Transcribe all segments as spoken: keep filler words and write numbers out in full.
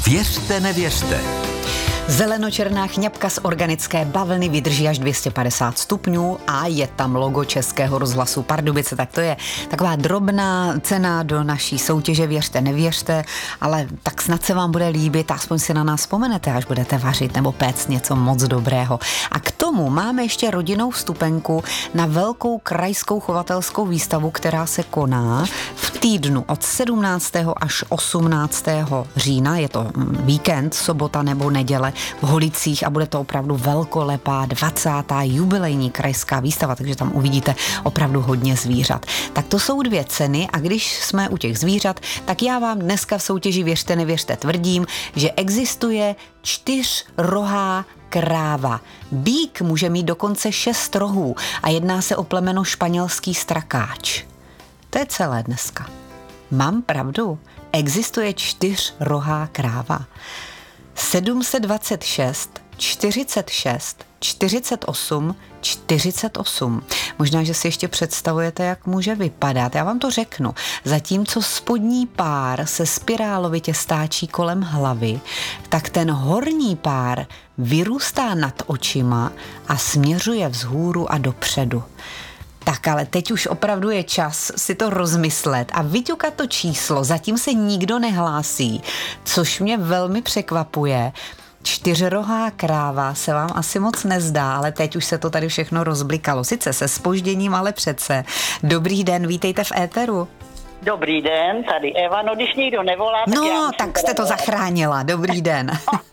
Věřte, nevěřte. Zelenočerná chňapka z organické bavlny vydrží až dvě stě padesát stupňů a je tam logo Českého rozhlasu Pardubice, tak to je taková drobná cena do naší soutěže Věřte, nevěřte, ale tak snad se vám bude líbit, aspoň si na nás vzpomenete, až budete vařit nebo péct něco moc dobrého. A k tomu máme ještě rodinnou vstupenku na velkou krajskou chovatelskou výstavu, která se koná v týdnu od sedmnáctého až osmnáctého října, je to víkend, sobota nebo neděle, v Holicích a bude to opravdu velkolepá dvacátá jubilejní krajská výstava, takže tam uvidíte opravdu hodně zvířat. Tak to jsou dvě ceny a když jsme u těch zvířat, tak já vám dneska v soutěži Věřte, nevěřte tvrdím, že existuje čtyřrohá kráva. Býk může mít dokonce šest rohů a jedná se o plemeno španělský strakáč. To je celé dneska. Mám pravdu? Existuje čtyřrohá kráva. sedm set dvacet šest, čtyřicet šest, čtyřicet osm, čtyřicet osm. Možná, že si ještě představujete, jak může vypadat. Já vám to řeknu. Zatímco spodní pár se spirálovitě stáčí kolem hlavy, tak ten horní pár vyrůstá nad očima a směřuje vzhůru a dopředu. Tak ale teď už opravdu je čas si to rozmyslet a vyťukat to číslo. Zatím se nikdo nehlásí, což mě velmi překvapuje. Čtyřrohá kráva se vám asi moc nezdá, ale teď už se to tady všechno rozblikalo. Sice se zpožděním, ale přece. Dobrý den, vítejte v éteru. Dobrý den, tady Eva, no když nikdo nevolá, tak no, já tak jste to volat. Zachránila, dobrý den.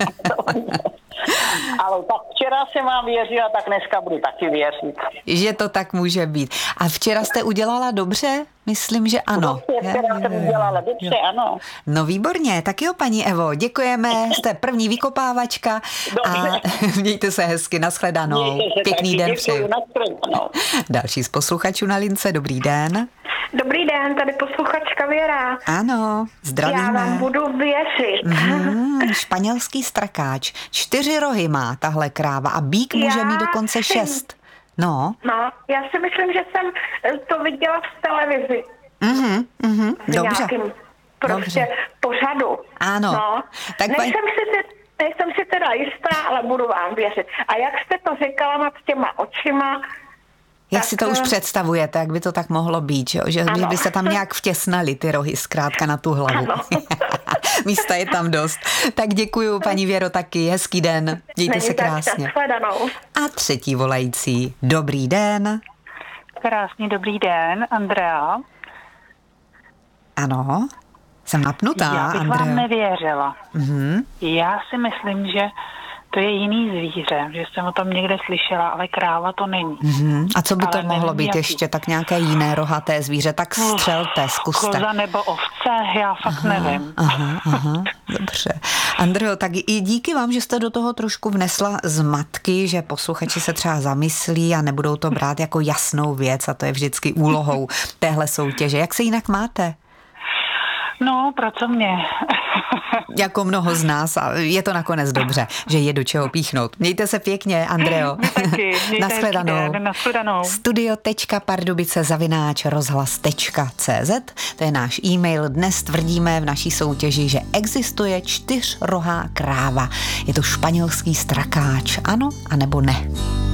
Ale tak včera jsem vám věřila, tak dneska budu taky věřit. Že to tak může být. A včera jste udělala dobře? Myslím, že ano. Dobře, včera jsem udělala dobře, ano. No výborně, tak jo, paní Evo, děkujeme, jste první vykopávačka a mějte se hezky, nashledanou. Pěkný den přeju. Další z posluchačů na lince, dobrý den. Dobrý den, tady posluchačka Věra. Ano, zdravíme. Já vám budu věřit. Mm, španělský strakáč. Čtyři rohy má tahle kráva a býk může já mít dokonce si... šest. No. No, já si myslím, že jsem to viděla v televizi. Mhm, mhm, dobře. Nějakým prostě dobře. pořadu. Ano. No. Tak nejsem, paň... si te, nejsem si teda jistá, ale budu vám věřit. A jak jste to říkala nad těma očima, Jak tak... si to už představujete, jak by to tak mohlo být, že, že by se tam nějak vtěsnaly ty rohy zkrátka na tu hlavu. Místa je tam dost. Tak děkuju, paní Věro, taky. Hezký den. Mějte se krásně. A třetí volající. Dobrý den. Krásný dobrý den, Andrea. Ano, jsem napnutá, Já bych Andrea. vám nevěřila. Mhm. Já si myslím, že to je jiný zvíře, že jsem o tom někde slyšela, ale kráva to není. Mm-hmm. A co by to ale mohlo nevím, být jaký. ještě? Tak nějaké jiné rohaté zvíře? Tak střelte, zkuste. Koza nebo ovce? Já fakt aha, nevím. Aha, aha, dobře. Andreo, tak i díky vám, že jste do toho trošku vnesla zmatky, že posluchači se třeba zamyslí a nebudou to brát jako jasnou věc a to je vždycky úlohou téhle soutěže. Jak se jinak máte? No, pracovně. Jako mnoho z nás a je to nakonec dobře, že je do čeho píchnout. Mějte se pěkně, Andreo. Nashledanou. Nashledanou. studio tečka pardubice zavináč rozhlas tečka cé zet, to je náš e-mail. Dnes tvrdíme v naší soutěži, že existuje čtyřrohá kráva. Je to španělský strakáč, ano a nebo ne?